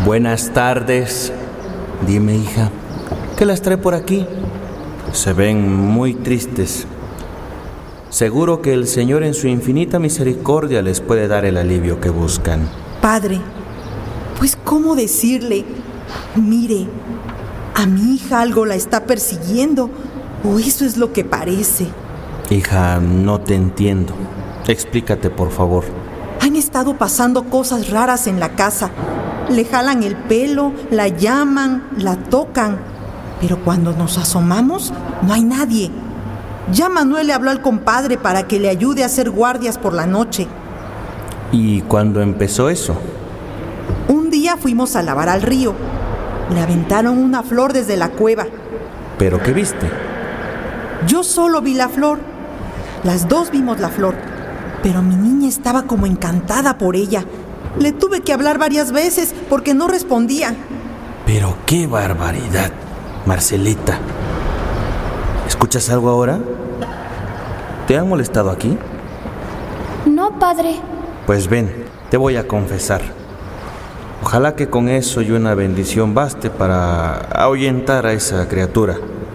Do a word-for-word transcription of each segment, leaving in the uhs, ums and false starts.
Buenas tardes. Dime, hija, ¿qué las trae por aquí? Se ven muy tristes. Seguro que el Señor en su infinita misericordia les puede dar el alivio que buscan. Padre, pues ¿cómo decirle? Mire, a mi hija algo la está persiguiendo, o eso es lo que parece. Hija, no te entiendo. Explícate, por favor. Han estado pasando cosas raras en la casa. Le jalan el pelo, la llaman, la tocan. Pero cuando nos asomamos, no hay nadie. Ya Manuel le habló al compadre para que le ayude a hacer guardias por la noche. ¿Y cuándo empezó eso? Un día fuimos a lavar al río. Le aventaron una flor desde la cueva. ¿Pero qué viste? Yo solo vi la flor. Las dos vimos la flor. Pero mi niña estaba como encantada por ella. Le tuve que hablar varias veces porque no respondía. Pero qué barbaridad, Marcelita. ¿Escuchas algo ahora? ¿Te han molestado aquí? No, padre. Pues ven, te voy a confesar. Ojalá que con eso y una bendición baste para ahuyentar a esa criatura.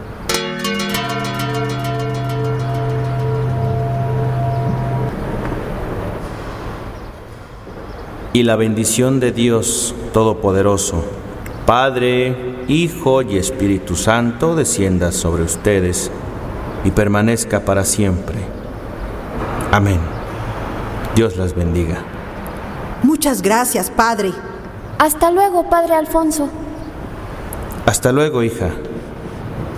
Y la bendición de Dios Todopoderoso, Padre, Hijo y Espíritu Santo, descienda sobre ustedes y permanezca para siempre. Amén. Dios las bendiga. Muchas gracias, Padre. Hasta luego, Padre Alfonso. Hasta luego, hija.